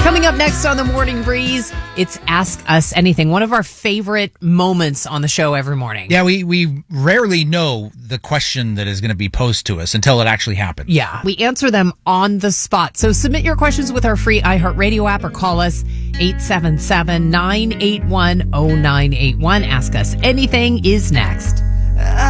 Coming up next on the Morning Breeze, it's Ask Us Anything, one of our favorite moments on the show every morning. Yeah, we rarely know the question that is going to be posed to us until it actually happens. Yeah, we answer them on the spot. So submit your questions with our free iHeartRadio app or call us 877-981-0981. Ask Us Anything is next.